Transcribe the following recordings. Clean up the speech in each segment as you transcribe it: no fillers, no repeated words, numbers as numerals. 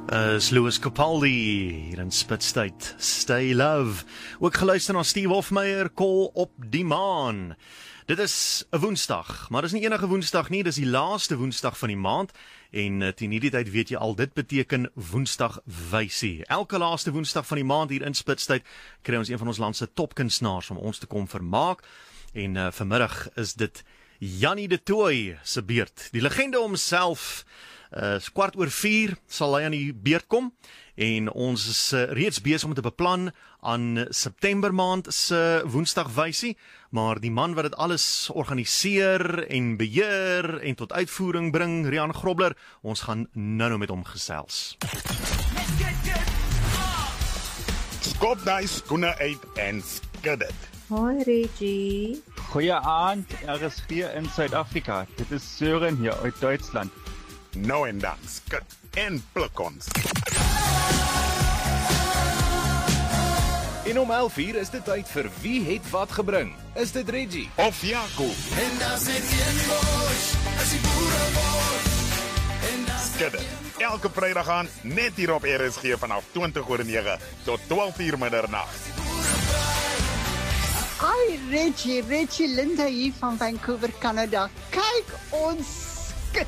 Is Louis Capaldi hier in Spitstyd, Stay Love. Ook geluister na Steve Hofmeyer, Call op die Maan. Dit is 'n Woensdag, maar dis nie enige Woensdag nie, dis die laaste Woensdag van die maand. En teen hierdie tyd weet jy al, dit beteken Woensdag Wysie. Elke laaste Woensdag van die maand hier in Spitstyd kry ons een van ons land se topkunstenaars om ons te kom vermaak. En vanmiddag is dit Jannie de Tooy se beurt. Die legende homself, 4:15 sal hy aan die beurt kom. En ons is reeds besig om te beplan aan September maand se Woensdag Wysie, maar die man wat dit alles organiseer en beheer en tot uitvoering bring, Rian Grobler, ons gaan nou met hom gesels. Skop daai skoene uit en skud dit. Hoi Reggie. Goeie aand, RSG in Suid-Afrika. Dit is Søren hier uit Duitsland. Nou en dan, skud en pluk ons. En om 11:00 is dit tyd vir Wie het wat gebring? Is dit Reggie? Of Jaco. Skud dit. Elke Vrydag aan, net hier op RSG vanaf 20:09 tot 12:00 middernag. Hi Reggie Linda hier van Vancouver, Canada. Kyk ons skit.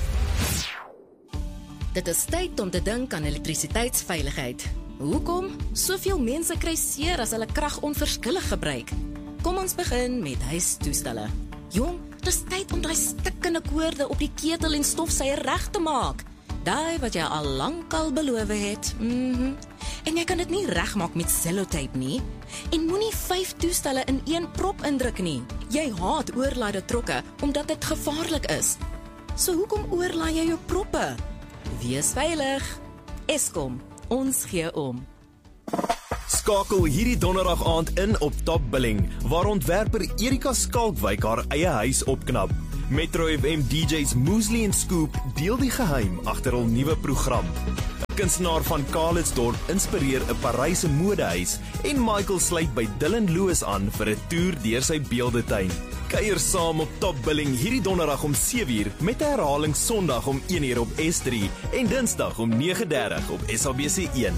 Dit is tyd om te dink aan elektrisiteitsveiligheid. Hoekom? Soveel mense kry seer as hulle krag onverskillig gebruik. Kom ons begin met huistoestelle. Jong, dis tyd om daai stikkende koorde op die ketel en stofsuier reg te maak. Daai wat jy al lankal beloof het. En jy kan dit nie regmaak met sellotape nie. En moenie 5 toestelle in een prop indruk nie. Jy haat oorlaaide trokke omdat dit gevaarlik is. So hoekom oorlaai jy jou proppe? Wees veilig. Eskom, ons gee om. Skakel hierdie donderdag aand in op Top Billing, waar ontwerper Erika Skalkwyk haar eie huis opknap. Metro FM DJ's Mosley en Scoop deel die geheim agter hul nuwe program. 'n Kunstenaar van Calitzdorp inspireer 'n Paryse modehuis en Michael sluit by Dylan Lewis aan vir 'n toer deur sy beeldetuin. Kuier saam op Top Billing hierdie donderdag om 7:00 met 'n herhaling Sondag om 1:00 op S3 en Dinsdag om 9:30 op SABC1.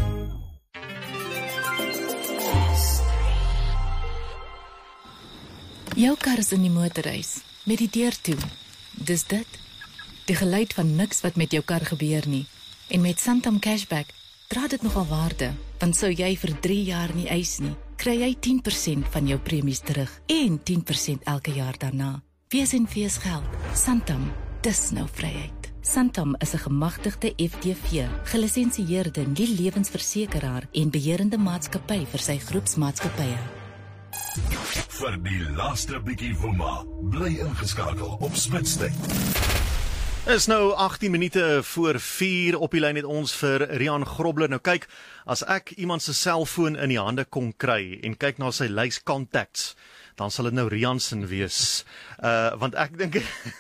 Jou kar is in die motorhuis, met die deur toe. Dis dit. Die geluid van niks wat met jou kar gebeur nie. En met Santam Cashback dra dit nogal waarde, want sou jy vir 3 jaar nie eis nie, kry jy 10% van jou premies terug en 10% elke jaar daarna. Wees en wees geld. Santam, dis nou vryheid. Santam is 'n gemagtigde FDV, gelisensieerde nie-lewensversekeraar en beheerende maatskappy vir sy groepsmaatskappye. Vir die laaste bietjie woema, bly ingeskakel op Spitstyd. Is nou 18 minute voor 4 op die lyn het ons vir Rian Grobler. Nou kyk, as ek iemand se selfoon in die hande kon kry en kyk na sy lys contacts, dan sal dit nou Rian se wees. Want ek dink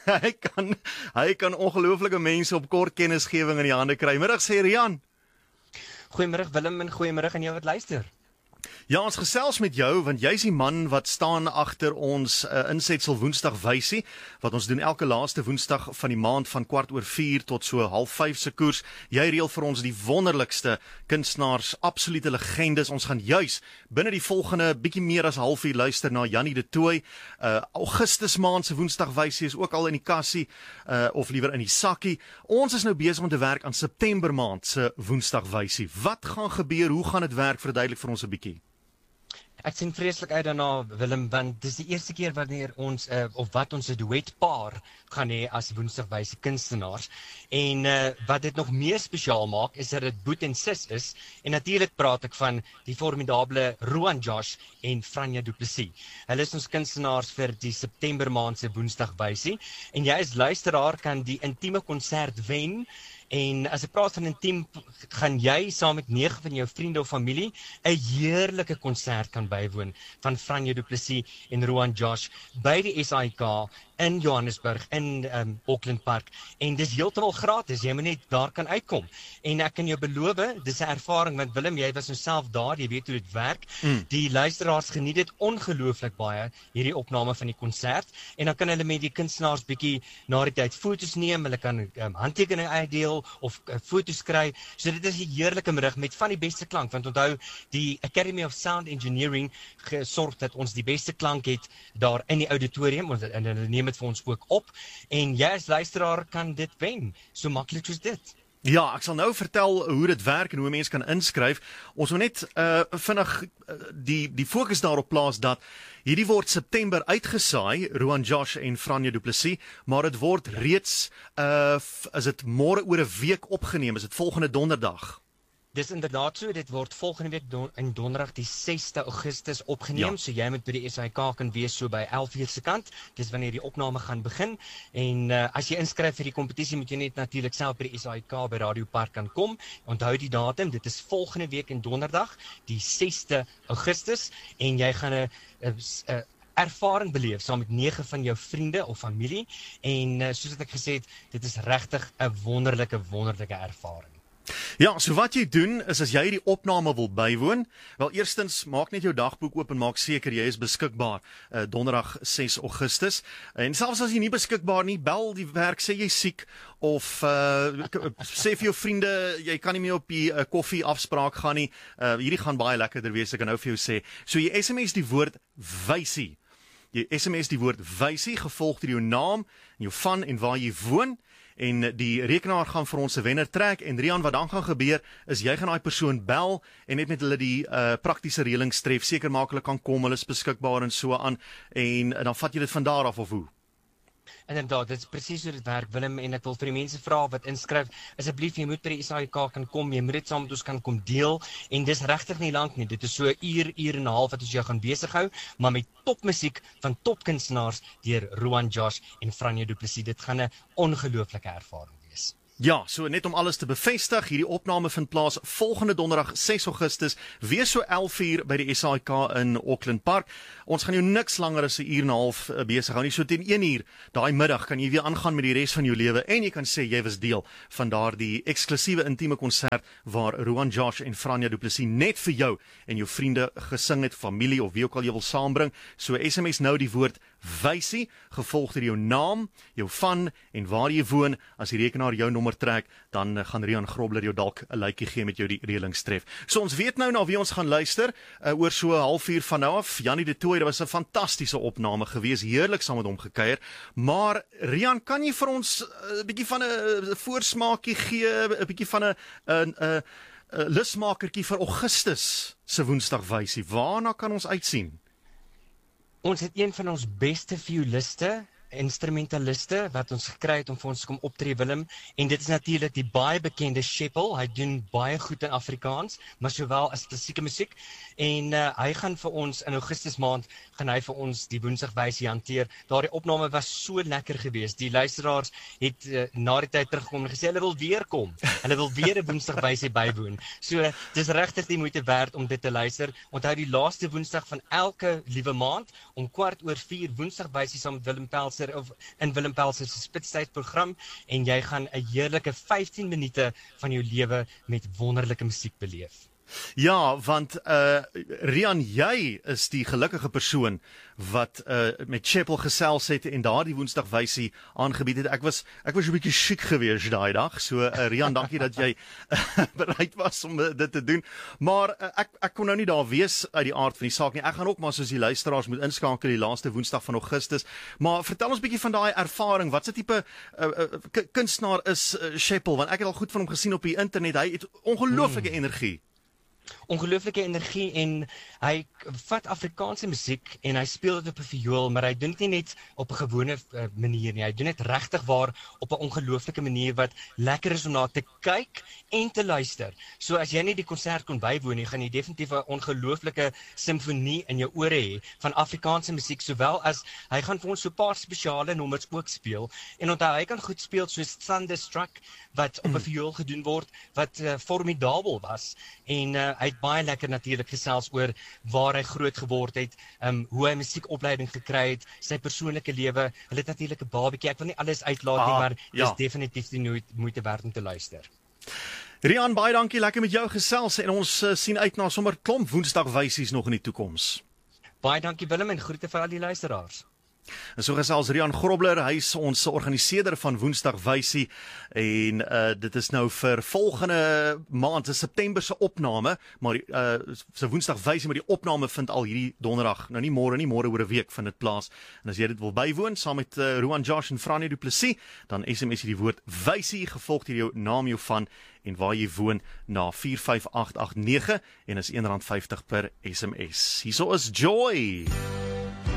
hy kan ongelooflike mense op kort kennisgewing in die hande kry. Middag sê Rian. Goeiemiddag Willem en goeiemiddag aan jou wat luister. Ja, ons gesels met jou, want jy's die man wat staan agter ons insetsel Woensdag Wysie, wat ons doen elke laaste Woensdag van die maand van 4:15 tot so 4:30 se koers. Jy reël vir ons die wonderlikste kunstenaars, absolute legendes. Ons gaan juis binne die volgende bietjie meer as halfuur luister na Jannie de Tooy. Augustus maand se Woensdag Wysie is ook al in die kassie, of liewer in die sakkie. Ons is nou besig om te werk aan September maand se Woensdag Wysie. Wat gaan gebeur? Hoe gaan dit werk? Verduidelik vir ons 'n bietjie. Ek sien vreeslik uit daarna Willem, want dis die eerste keer wanneer ons of wat ons 'n duetpaar gaan hê as Woensdag Wysie kunstenaars. En wat dit nog meer spesiaal maak is dat dit boet en sis is. En natuurlik praat ek van die formidable Rowan Josh en Franja Du Plessis. Hulle is ons kunstenaars vir die September maand se Woensdag Wysie. En jy as luisteraar kan die intieme konsert wen. En as ek praat van intiem, gaan jy saam met 9 van jou vriende of familie 'n heerlike konsert kan bywoon van Franja Du Plessis en Rowan Josh by die SAIK in Johannesburg in Auckland Park. En dis heeltemal gratis, jy moet net daar kan uitkom. En ek kan jou beloof, dis 'n ervaring, want Willem, jy was self daar, jy weet hoe dit werk. Die luisteraars geniet dit ongelooflik baie, hierdie opname van die konsert. En dan kan hulle met die kunstenaars bietjie na die tyd foto's neem, hulle kan handtekeninge uitdeel, skakel of foto's kry. So dit is 'n heerlike middag met van die beste klank, want onthou die Academy of Sound Engineering gesorg dat ons die beste klank het daar in die auditorium en hulle neem dit vir ons ook op en jy as luisteraar kan dit wen, so maklik soos dit. Ja, ek sal nou vertel hoe dit werk en hoe mense kan inskryf. Ons moet net vinnig die fokus daarop plaas dat hierdie word September uitgesaai, Rowan Josh en Franja Du Plessis, maar dit word reeds is dit môre oor 'n week opgeneem, is dit volgende donderdag. Dis inderdaad so, dit word volgende week in donderdag die 6de Augustus opgeneem, so jy moet by die SAIK kan wees so by 11:00 se kant, dis wanneer die opname gaan begin, en as jy inskryf vir die kompetisie moet jy net natuurlik self by die SAIK by Radio Park kan kom, onthou die datum, dit is volgende week in donderdag, die 6de Augustus, en jy gaan 'n ervaring beleef saam met 9 van jou vriende of familie, en soos ek gesê het, dit is regtig 'n wonderlike ervaring. Ja, so wat jy doen is as jy die opname wil bywoon, wel eerstens maak net jou dagboek oop en maak seker jy is beskikbaar donderdag 6 Augustus. En selfs as jy nie beskikbaar nie, bel die werk, sê jy siek of sê vir jou vriende jy kan nie meer op die koffie afspraak gaan nie. Hierdie gaan baie lekkerder wees, ek kan nou vir jou sê. So jy SMS die woord wysie. Jy SMS die woord wysie gevolg deur jou naam, jou van en waar jy woon. En die rekenaar gaan vir ons 'n wenner trek en Rian, wat dan gaan gebeur is jy gaan daai persoon bel en net met hulle die praktiese reëlings tref, seker maak hulle kan kom, hulle is beskikbaar en so aan, en dan vat jy dit van daar af of hoe? Inderdaad, dit is presies hoe dit werk, Willem, en ek wil vir die mense vra wat inskryf, asseblief, jy moet by die SAIK kan kom, jy moet dit saam met ons kan kom deel, en dis regtig nie lank nie, dit is so 'n uur en 'n half wat ons jou gaan besig hou, maar met topmusiek van topkunstenaars deur Rowan Josh en Franja Du Plessis, dit gaan 'n ongelooflike ervaring wees. Ja, so net om alles te bevestig, hierdie opname vind plaas volgende donderdag 6 Augustus, weer so 11:00 by die SAIK in Auckland Park. Ons gaan jou niks langer as 'n uur en 'n half besig hou nie, so teen 1:00 daai middag kan jy weer aangaan met die res van jou lewe en jy kan sê jy was deel van daardie eksklusiewe intieme konsert waar Rowan Josh en Franja Du Plessis net vir jou en jou vriende gesing het, familie of wie ook al jy wil saambring. So SMS nou die woord wysie, gevolg deur jou naam, jou van en waar jy woon. As die rekenaar jou nommer trek, dan gaan Rian Grobler jou dalk 'n lykie gee met jou die reëlings tref. So ons weet nou na wie ons gaan luister, oor so 'n halfuur van nou af. Janie de Tooy, dit was 'n fantastiese opname gewees, heerlik saam met hom gekuier. Maar Rian, kan jy vir ons 'n bietjie van 'n voorsmaakie gee, 'n bietjie van 'n lusmakertjie vir Augustus se Woensdagwysie? Waarna kan ons uitsien? Ons het een van ons beste violiste, instrumentaliste wat ons gekry het om vir ons te kom optree, Willem, en dit is natuurlik die baie bekende Sheppel. Hy doen baie goed in Afrikaans, maar sowel as klassieke musiek, en hy gaan vir ons in Augustus maand gaan hy vir ons die Woensdagwysie hanteer. Daardie opname was so lekker geweest. Die luisteraars het na die tyd teruggekom en gesê hulle wil weer kom. Hulle wil weer 'n Woensdagwysie bywoon. So dis regtig die moeite werd om dit te luister. Onthou die laaste Woensdag van elke liewe maand om 4:15 Woensdagwysie saam met Willem Pelser of in Willem Pelser se Spitstydprogram, en jy gaan 'n heerlike 15 minute van jou lewe met wonderlike musiek beleef. Ja, want Rian, jy is die gelukkige persoon wat met Sheppel gesels het en daardie Woensdagwysie aangebied het. Ek was 'n bietjie chic geweest daai dag. So Rian, dankie dat jy bereid was om dit te doen. Maar ek kon nou nie daar wees uit die aard van die saak nie. Ek gaan ook maar soos die luisteraars moet inskakel die laaste Woensdag van Augustus. Maar vertel ons bietjie van daai ervaring. Wat se tipe kunstenaar is Sheppel? Want ek het al goed van hom gesien op die internet. Hy het ongelooflike energie. Ongelooflike energie, en hy vat Afrikaanse musiek en hy speel dit op 'n viool, maar hy doen dit nie net op 'n gewone manier nie. Hy doen dit regtig waar op 'n ongelooflike manier wat lekker is om na te kyk en te luister. So as jy nie die konsert kon bywoon nie, gaan jy definitief 'n ongelooflike simfonie in jou ore hê van Afrikaanse musiek, sowel as hy gaan vir ons so 'n paar spesiale nommers ook speel. En onthou, hy kan goed speel soos Thunderstruck wat op 'n viool gedoen word, wat formidabel was, en hy het baie lekker natuurlik gesels oor waar hy groot geword het, hoe hy musiekopleiding gekry het, sy persoonlike lewe. Hulle het natuurlik 'n babatjie. Ek wil nie alles uitlaat nie, maar dis definitief die moeite werd om te luister. Rian, baie dankie, lekker met jou gesels, en ons sien uit na sommer klomp Woensdagwysies nog in die toekoms. Baie dankie Willem, en groete vir al die luisteraars. En so gesels Rian Grobler, hy is ons organiseerder van Woensdag Wysie en dit is nou vir volgende maand, September se opname, maar se Woensdag Wysie, maar die opname vind al hierdie donderdag, nou nie môre oor 'n week vind dit plaas. En as jy dit wil bywoon saam met Roan Josh en Franie Du Plessis, dan SMS jy die woord Wysie gevolg deur jou naam, jou van en waar jy woon na 45889 en is R1.50 per SMS. Hierso is Joy.